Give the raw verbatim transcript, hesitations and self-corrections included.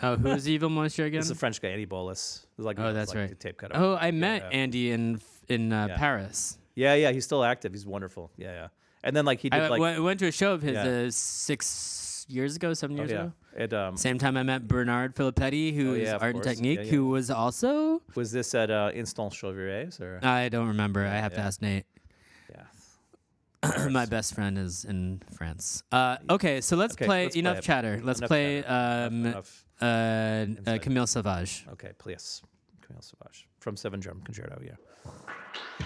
Oh, who's Evil Monsieur again? It's a French guy, Andy Bolus. It was like, Oh, it was that's like right. the tape cut. Oh, I met yeah. Andy in in uh, Yeah. Paris. Yeah, yeah, he's still active. He's wonderful. Yeah, yeah. And then like he did I like went, went to a show of his Yeah. uh, six years ago, seven oh, years yeah. ago. It um Same time I met Bernard Filippetti, who Oh, is yeah, of Art and course. Technique, Yeah, yeah. who was also. was this at uh, Instant Chauvirets or I don't remember. I have to yeah. ask Nate. yeah. My best friend is in France. Uh, okay, so let's Okay, play let's play enough it. chatter. Let's Enough play chatter. um, Enough- uh, uh, Inside. Camille Sauvage. Okay, please. Camille Sauvage from Seven Drum Concerto. Yeah.